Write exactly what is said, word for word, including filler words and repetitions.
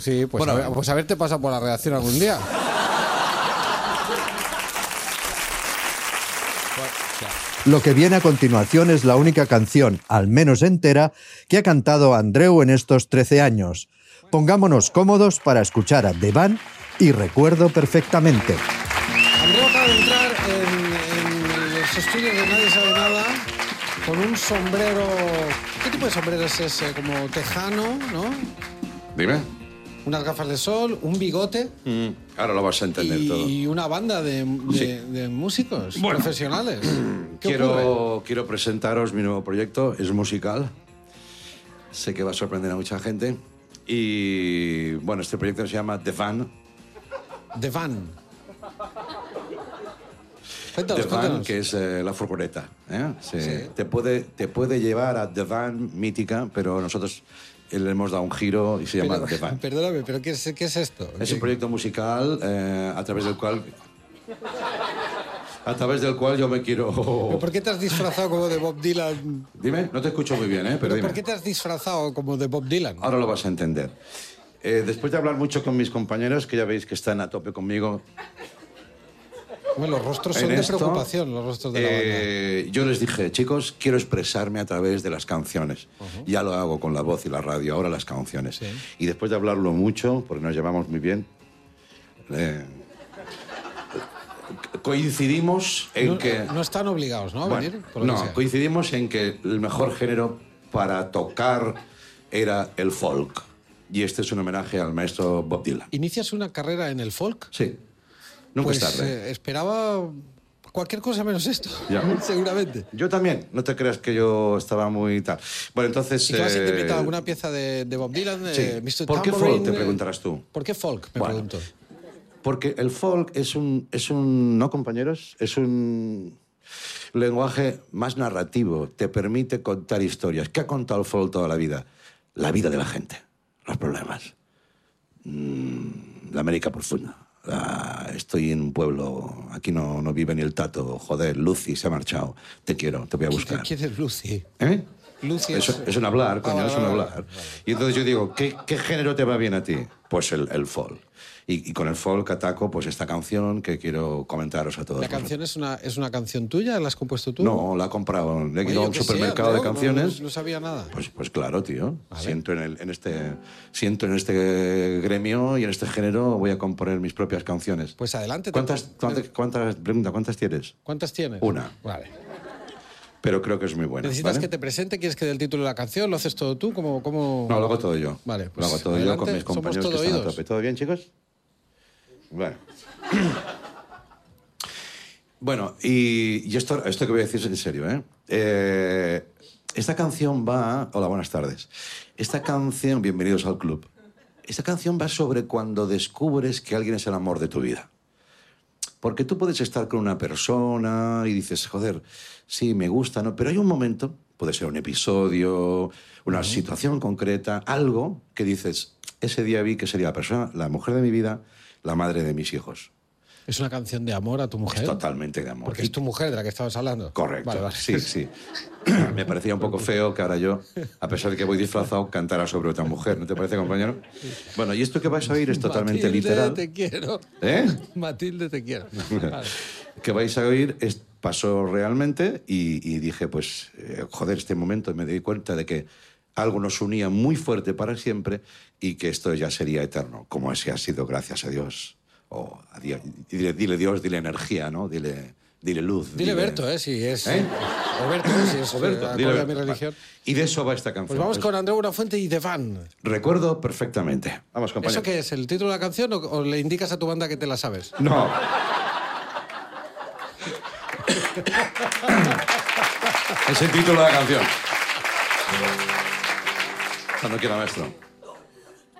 Sí, pues, Bueno, a ver- pues haberte pasado por la redacción algún día. Lo que viene a continuación es la única canción, al menos entera, que ha cantado Andreu en estos trece años. Pongámonos cómodos para escuchar a The Van y Recuerdo perfectamente. Andreu acaba de entrar en, en los estudios de Nadie Sabe Nada con un sombrero... ¿Qué tipo de sombrero es ese? Como tejano, ¿no? Dime. Unas gafas de sol, un bigote Mm, ahora lo vas a entender todo. y una banda de, de- Sí. de músicos Bueno. profesionales. ¿Qué ocurre? Quiero, quiero presentaros mi nuevo proyecto, es musical. Sé que va a sorprender a mucha gente. Y bueno, este proyecto se llama The Van. The Van. The Cuéntanos, Van, cuéntanos. que es eh, la furgoneta. ¿eh? Sí. Sí. Te, puede, te puede llevar a The Van mítica, pero nosotros eh, le hemos dado un giro y se llama Pero- The Van. Perdóname, ¿pero qué es, qué es esto? Es ¿Qué- un proyecto musical eh, a través del cual... A través del cual yo me quiero... ¿Pero ¿Por qué te has disfrazado como de Bob Dylan? Dime, no te escucho muy bien, ¿eh? Pero ¿Pero dime. ¿Por qué te has disfrazado como de Bob Dylan? Ahora lo vas a entender. Eh, después de hablar mucho con mis compañeros, que ya veis que están a tope conmigo Bueno, los rostros son en de esto, preocupación, los rostros de la banda. eh, yo les dije, chicos, quiero expresarme a través de las canciones. Ya lo hago con la voz y la radio, ahora las canciones. Sí. Y después de hablarlo mucho, porque nos llevamos muy bien, eh, coincidimos en No, que... no están obligados, ¿no? A Bueno, venir. Por lo que no, sea. coincidimos en que el mejor género para tocar era el folk. Y este es un homenaje al maestro Bob Dylan. ¿Inicias una carrera en el folk? Sí, nunca Pues es tarde. eh, esperaba cualquier cosa menos esto. Ya. Seguramente. Yo también, no te creas que yo estaba muy tal. Bueno, entonces... ¿Y qué vas a eh, interpretar? ¿Alguna pieza de, de Bob Dylan? Sí. Eh, mister ¿Por qué Tambourine? folk, te preguntarás tú? ¿Por qué folk? Me Bueno, pregunto. Porque el folk es un, es un... ¿No, compañeros? Es un lenguaje más narrativo. Te permite contar historias. ¿Qué ha contado el folk toda la vida? La vida de la gente. Los problemas. Mm, la América profunda. Ah, estoy en un pueblo, aquí no, no vive ni el tato, joder, Lucy se ha marchado, te quiero, te voy a buscar. ¿Quién es Lucy? ¿Eh? Lucy es, es... es un hablar, coño, Ah, es un vale, hablar. Y entonces yo digo, ¿qué, qué género te va bien a ti? Pues el, el folk. Y, y con el folk ataco pues esta canción que quiero comentaros a todos. ¿La canción es una, es una canción tuya? ¿La has compuesto tú? No, la he comprado, le he Oye, ido a yo un qué sé, supermercado Andreu, de canciones. No, no sabía nada. Pues, pues claro, tío. Vale. Siento, en, el, en este, siento en este gremio y en este género voy a componer mis propias canciones. Pues adelante. te- ¿Cuántas, cuántas, cuántas, pregunta, ¿cuántas tienes? ¿Cuántas tienes? Una. Vale. Pero creo que es muy buena. ¿Necesitas ¿vale? que te presente? ¿Quieres que dé el título de la canción? ¿Lo haces todo tú? ¿Cómo, cómo... No, lo hago todo yo. Vale, pues lo hago todo yo adelante. con mis Somos compañeros todo que están a oídos. tope. ¿Todo bien, chicos? Bueno. Bueno, y, y esto, esto que voy a decir es en serio, ¿eh? Eh, Esta canción va... Hola, buenas tardes. Esta canción... Bienvenidos al club. Esta canción va sobre cuando descubres que alguien es el amor de tu vida. Porque tú puedes estar con una persona y dices, joder, sí, me gusta, ¿no? Pero hay un momento, puede ser un episodio, una uh-huh. situación concreta, algo que dices, ese día vi que sería la persona, la mujer de mi vida, la madre de mis hijos. ¿Es una canción de amor a tu mujer? Es totalmente de amor. Porque es tu mujer de la que estabas hablando. Correcto, Vale, vale. sí, sí. Me parecía un poco feo que ahora yo, a pesar de que voy disfrazado, cantara sobre otra mujer. ¿No te parece, compañero? Bueno, y esto que vais a oír es totalmente Matilde, literal. te quiero. ¿Eh? Matilde, te quiero. Vale. Que vais a oír es, pasó realmente y, y dije, pues, eh, joder, este momento me di cuenta de que algo nos unía muy fuerte para siempre y que esto ya sería eterno, como ese ha sido, gracias a Dios. O a Dios, dile, dile Dios, dile energía, ¿no? Dile, dile luz. Dile, dile Berto, ¿eh? Si es... ¿Eh? Roberto, si es Roberto, acorde dile a mi religión. Y de eso va esta canción. Pues vamos Es- con Andreu Buenafuente y The Van. Recuerdo perfectamente. Vamos, compañero. ¿Eso qué es? ¿El título de la canción o, o le indicas a tu banda que te la sabes? No. Es el título de la canción. Cuando quiera, maestro.